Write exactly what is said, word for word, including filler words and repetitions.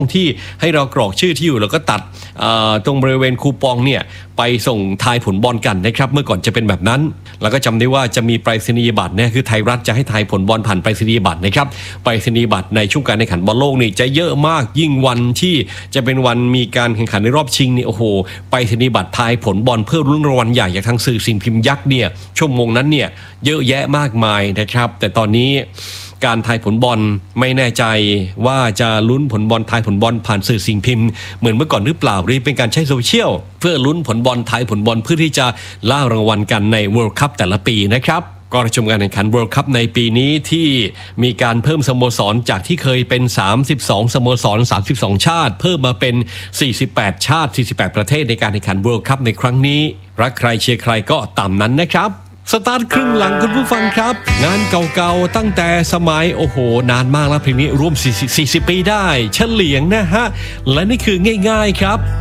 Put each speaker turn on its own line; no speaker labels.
ที่ให้เรากรอกชื่อที่อยู่แล้วก็ตัดตรงบริเวณคูปองเนี่ยไปส่งทายผลบอลกันนะครับเมื่อก่อนจะเป็นแบบนั้นแล้วก็จำได้ว่าจะมีไปรษณียบัตรเนี่ยคือไทยรัฐจะให้ทายผลบอลผ่านไปรษณียบัตรนะครับไปรษณียบัตรในช่วงการแข่งขันบอลโลกนี่จะเยอะมากยิ่งวันที่จะเป็นวันมีการแข่งขันในรอบชิงนี่โอ้โหไปรษณียบัตรทายผลบอลเพื่อลุ้นรางวัลใหญ่จากทางสื่อสิ่งพิมพ์ยักษ์เนี่ยชั่วโมงนั้นเนี่ยเยอะแยะมากมายนะครับแต่ตอนนี้การทายผลบอลไม่แน่ใจว่าจะลุ้นผลบอลทายผลบอลผ่านสื่อสิ่งพิมพ์เหมือนเมื่อก่อนหรือเปล่าหรือเป็นการใช้โซเชียลเพื่อลุ้นผลบอลทายผลบอลเพื่อที่จะล่ารางวัลกันใน World Cup แต่ละปีนะครับก็ชมการแข่งขัน World Cup ในปีนี้ที่มีการเพิ่มสโมสรจากที่เคยเป็นสามสิบสองสโมสรสามสิบสองชาติเพิ่มมาเป็นสี่สิบแปดชาติสี่สิบแปดประเทศในการแข่งขัน World Cup ในครั้งนี้รักใครเชียร์ใครก็ตามนั้นนะครับสตาร์ทครึ่งหลังคุณผู้ฟังครับงานเก่าๆตั้งแต่สมัยโอ้โหนานมากแล้วเพลงนี้รวมสี่สิบ สี่สิบปีได้เฉลียงนะฮะและนี่คือง่ายๆครับ